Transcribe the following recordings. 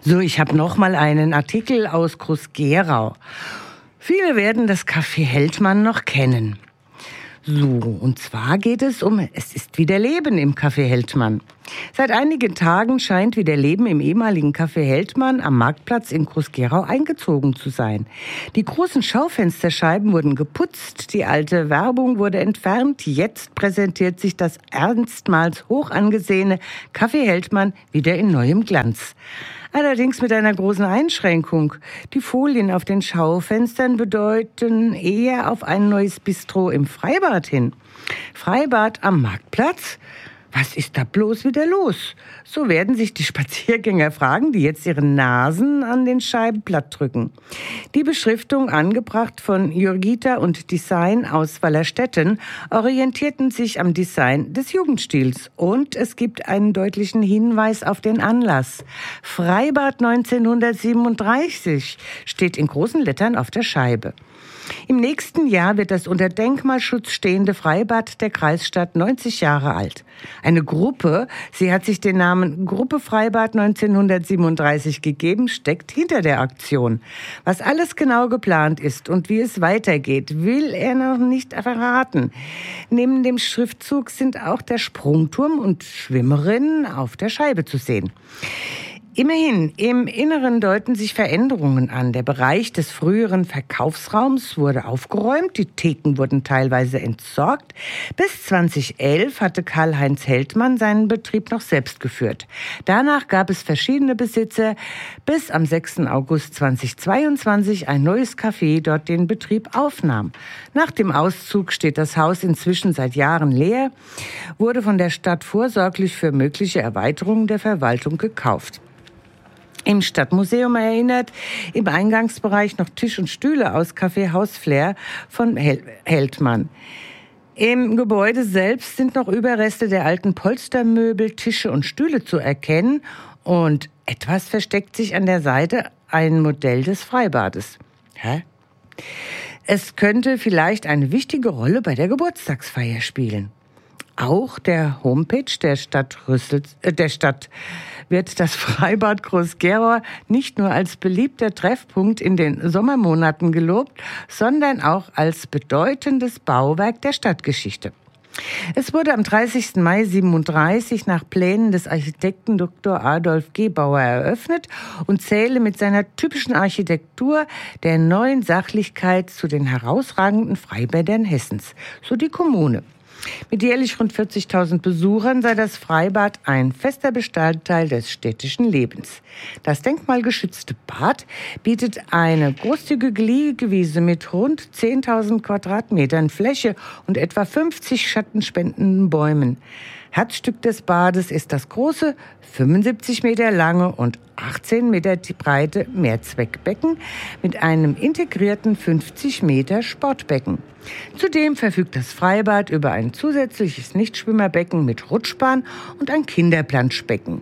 So, ich habe noch mal einen Artikel aus Groß-Gerau. Viele werden das Café Heltmann noch kennen. So, und zwar geht es um Es ist wieder Leben im Café Heltmann. Seit einigen Tagen scheint wieder Leben im ehemaligen Café Heltmann am Marktplatz in Groß-Gerau eingezogen zu sein. Die großen Schaufensterscheiben wurden geputzt, die alte Werbung wurde entfernt. Jetzt präsentiert sich das einstmals hoch angesehene Café Heltmann wieder in neuem Glanz. Allerdings mit einer großen Einschränkung. Die Folien auf den Schaufenstern bedeuten eher auf ein neues Bistro im Freibad hin. Freibad am Marktplatz? Was ist da bloß wieder los? So werden sich die Spaziergänger fragen, die jetzt ihre Nasen an den Scheiben platt drücken. Die Beschriftung, angebracht von Jurgita und Design aus Wallerstetten, orientierten sich am Design des Jugendstils. Und es gibt einen deutlichen Hinweis auf den Anlass. Freibad 1937 steht in großen Lettern auf der Scheibe. Im nächsten Jahr wird das unter Denkmalschutz stehende Freibad der Kreisstadt 90 Jahre alt. Eine Gruppe, sie hat sich den Namen Gruppe Freibad 1937 gegeben, steckt hinter der Aktion. Was alles genau geplant ist und wie es weitergeht, will er noch nicht verraten. Neben dem Schriftzug sind auch der Sprungturm und Schwimmerinnen auf der Scheibe zu sehen. Immerhin, im Inneren deuten sich Veränderungen an. Der Bereich des früheren Verkaufsraums wurde aufgeräumt, die Theken wurden teilweise entsorgt. Bis 2011 hatte Karl-Heinz Heltmann seinen Betrieb noch selbst geführt. Danach gab es verschiedene Besitzer, bis am 6. August 2022 ein neues Café dort den Betrieb aufnahm. Nach dem Auszug steht das Haus inzwischen seit Jahren leer, wurde von der Stadt vorsorglich für mögliche Erweiterungen der Verwaltung gekauft. Im Stadtmuseum erinnert im Eingangsbereich noch Tisch und Stühle aus Café Hausflair von Heltmann. Im Gebäude selbst sind noch Überreste der alten Polstermöbel, Tische und Stühle zu erkennen und etwas versteckt sich an der Seite, ein Modell des Freibades. Hä? Es könnte vielleicht eine wichtige Rolle bei der Geburtstagsfeier spielen. Auch der Homepage der Stadt wird das Freibad Groß-Gerau nicht nur als beliebter Treffpunkt in den Sommermonaten gelobt, sondern auch als bedeutendes Bauwerk der Stadtgeschichte. Es wurde am 30. Mai 1937 nach Plänen des Architekten Dr. Adolf Gebauer eröffnet und zähle mit seiner typischen Architektur der neuen Sachlichkeit zu den herausragenden Freibädern Hessens, so die Kommune. Mit jährlich rund 40.000 Besuchern sei das Freibad ein fester Bestandteil des städtischen Lebens. Das denkmalgeschützte Bad bietet eine großzügige Liegewiese mit rund 10.000 Quadratmetern Fläche und etwa 50 schattenspendenden Bäumen. Herzstück des Bades ist das große, 75 Meter lange und 18 Meter breite Mehrzweckbecken mit einem integrierten 50 Meter Sportbecken. Zudem verfügt das Freibad über ein zusätzliches Nichtschwimmerbecken mit Rutschbahn und ein Kinderplanschbecken.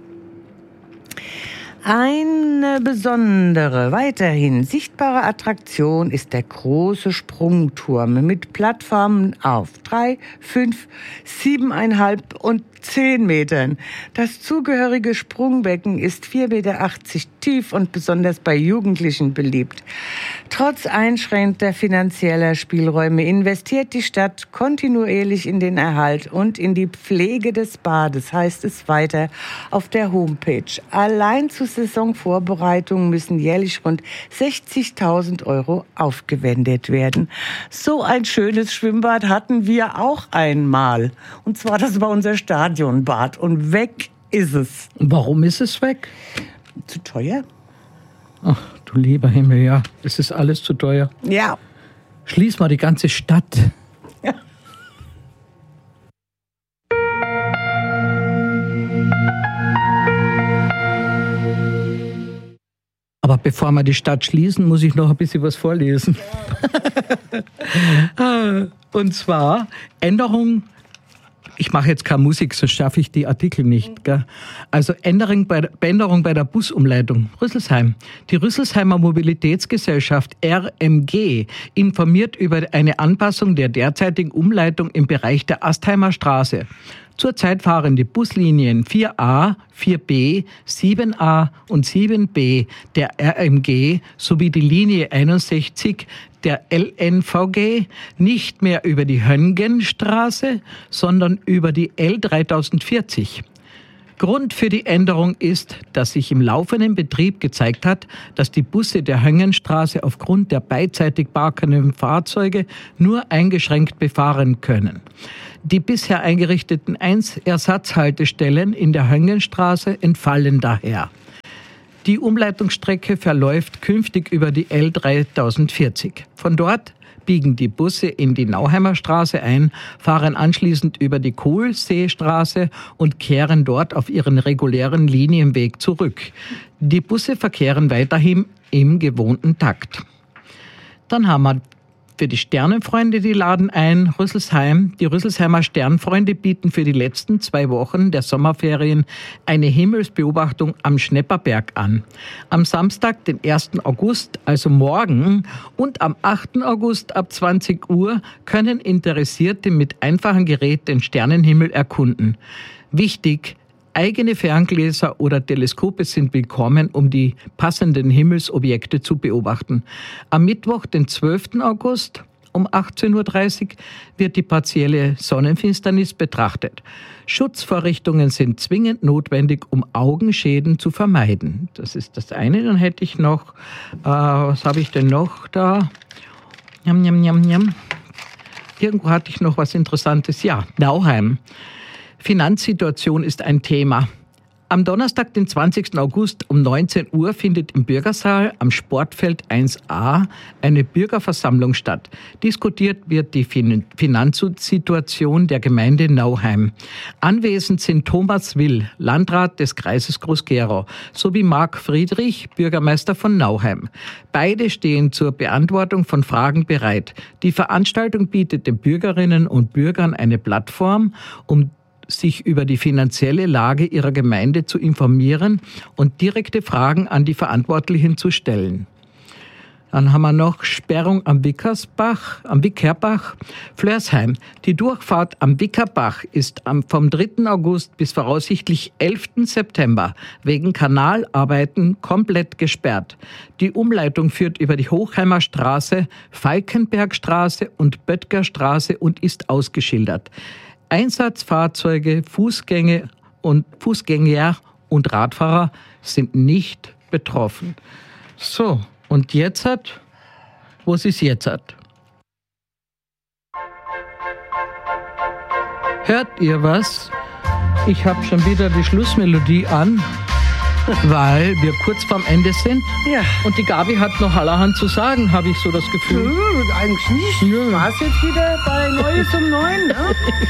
Eine besondere, weiterhin sichtbare Attraktion ist der große Sprungturm mit Plattformen auf 3, 5, 7,5 und 10 Metern. Das zugehörige Sprungbecken ist 4,80 Meter tief und besonders bei Jugendlichen beliebt. Trotz einschränkender finanzieller Spielräume investiert die Stadt kontinuierlich in den Erhalt und in die Pflege des Bades, heißt es weiter auf der Homepage. Allein zur Saisonvorbereitung müssen jährlich rund 60.000 € aufgewendet werden. So ein schönes Schwimmbad hatten wir auch einmal. Und zwar, das war unser Stadionbad. Und weg ist es. Warum ist es weg? Zu teuer? Ach, du lieber Himmel, ja. Es ist alles zu teuer. Ja. Schließ mal die ganze Stadt. Ja. Aber bevor wir die Stadt schließen, muss ich noch ein bisschen was vorlesen. Und zwar Änderung Ich mache jetzt keine Musik, sonst schaffe ich die Artikel nicht. Gell? Also Änderung bei der Busumleitung. Rüsselsheim. Die Rüsselsheimer Mobilitätsgesellschaft RMG informiert über eine Anpassung der derzeitigen Umleitung im Bereich der Astheimer Straße. Zurzeit fahren die Buslinien 4a, 4b, 7a und 7b der RMG sowie die Linie 61 der LNVG nicht mehr über die Höngenstraße, sondern über die L3040. Grund für die Änderung ist, dass sich im laufenden Betrieb gezeigt hat, dass die Busse der Höngenstraße aufgrund der beidseitig parkenden Fahrzeuge nur eingeschränkt befahren können. Die bisher eingerichteten Ersatzhaltestellen in der Höngenstraße entfallen daher. Die Umleitungsstrecke verläuft künftig über die L3040. Von dort biegen die Busse in die Nauheimer Straße ein, fahren anschließend über die Kohlseestraße und kehren dort auf ihren regulären Linienweg zurück. Die Busse verkehren weiterhin im gewohnten Takt. Dann haben wir für die Sternenfreunde, die laden ein, Rüsselsheim. Die Rüsselsheimer Sternfreunde bieten für die letzten 2 Wochen der Sommerferien eine Himmelsbeobachtung am Schnepperberg an. Am Samstag, den 1. August, also morgen, und am 8. August ab 20 Uhr können Interessierte mit einfachem Gerät den Sternenhimmel erkunden. Wichtig: eigene Ferngläser oder Teleskope sind willkommen, um die passenden Himmelsobjekte zu beobachten. Am Mittwoch, den 12. August um 18.30 Uhr wird die partielle Sonnenfinsternis betrachtet. Schutzvorrichtungen sind zwingend notwendig, um Augenschäden zu vermeiden. Das ist das eine. Dann hätte ich noch, was habe ich denn noch da? Irgendwo hatte ich noch was Interessantes. Ja, Nauheim. Finanzsituation ist ein Thema. Am Donnerstag, den 20. August um 19 Uhr findet im Bürgersaal am Sportfeld 1a eine Bürgerversammlung statt. Diskutiert wird die Finanzsituation der Gemeinde Nauheim. Anwesend sind Thomas Will, Landrat des Kreises Groß-Gerau, sowie Marc Friedrich, Bürgermeister von Nauheim. Beide stehen zur Beantwortung von Fragen bereit. Die Veranstaltung bietet den Bürgerinnen und Bürgern eine Plattform, um sich über die finanzielle Lage ihrer Gemeinde zu informieren und direkte Fragen an die Verantwortlichen zu stellen. Dann haben wir noch Sperrung am Wickerbach, Flörsheim. Die Durchfahrt am Wickerbach ist vom 3. August bis voraussichtlich 11. September wegen Kanalarbeiten komplett gesperrt. Die Umleitung führt über die Hochheimer Straße, Falkenbergstraße und Böttgerstraße und ist ausgeschildert. Einsatzfahrzeuge, Fußgänger und Radfahrer sind nicht betroffen. So, und jetzt was ist jetzt? Hört ihr was? Ich habe schon wieder die Schlussmelodie an, weil wir kurz vorm Ende sind. Ja. Und die Gabi hat noch allerhand zu sagen, habe ich so das Gefühl. Eigentlich nicht. War es jetzt wieder bei Neues um 9, ne?